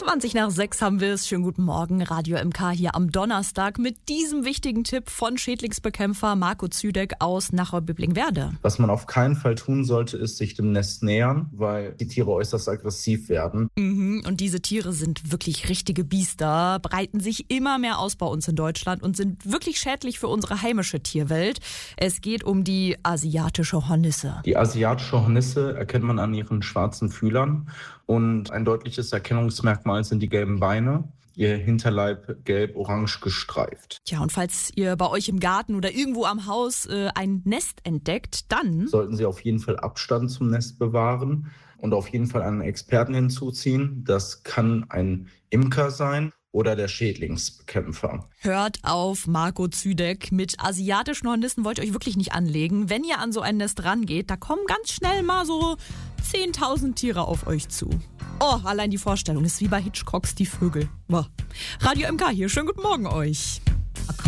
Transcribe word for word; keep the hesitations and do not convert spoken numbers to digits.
zwanzig nach sechs haben wir es. Schönen guten Morgen, Radio M K hier am Donnerstag mit diesem wichtigen Tipp von Schädlingsbekämpfer Marco Züdeck aus Nachau-Biblingenwerder. Was man auf keinen Fall tun sollte, ist sich dem Nest nähern, weil die Tiere äußerst aggressiv werden. Mhm, und diese Tiere sind wirklich richtige Biester, breiten sich immer mehr aus bei uns in Deutschland und sind wirklich schädlich für unsere heimische Tierwelt. Es geht um die asiatische Hornisse. Die asiatische Hornisse erkennt man an ihren schwarzen Fühlern und ein deutliches Erkennungsmerkmal sind die gelben Beine. Ihr Hinterleib gelb-orange gestreift. Tja, und falls ihr bei euch im Garten oder irgendwo am Haus äh, ein Nest entdeckt, dann sollten Sie auf jeden Fall Abstand zum Nest bewahren und auf jeden Fall einen Experten hinzuziehen. Das kann ein Imker sein oder der Schädlingsbekämpfer. Hört auf Marco Züdeck. Mit asiatischen Hornissen wollt ihr euch wirklich nicht anlegen. Wenn ihr an so ein Nest rangeht, da kommen ganz schnell mal so zehntausend Tiere auf euch zu. Oh, allein die Vorstellung ist wie bei Hitchcocks Die Vögel. Boah. Radio M K hier, schönen guten Morgen euch.